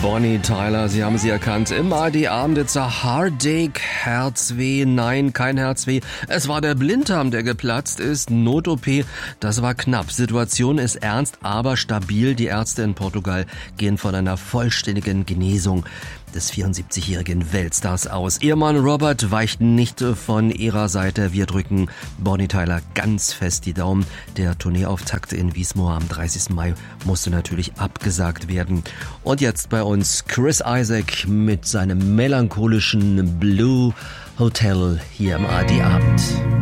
Bonnie Tyler, Sie haben sie erkannt. Immer die Abend, it's a heartache, Herzweh. Nein, kein Herzweh. Es war der Blinddarm, der geplatzt ist. Not-OP, das war knapp. Situation ist ernst, aber stabil. Die Ärzte in Portugal gehen von einer vollständigen Genesung des 74-jährigen Weltstars aus. Ihr Mann Robert weicht nicht von ihrer Seite. Wir drücken Bonnie Tyler ganz fest die Daumen. Der Tourneeauftakt in Wiesmoor am 30. Mai musste natürlich abgesagt werden. Und jetzt bei uns Chris Isaak mit seinem melancholischen Blue Hotel hier im ARD Abend.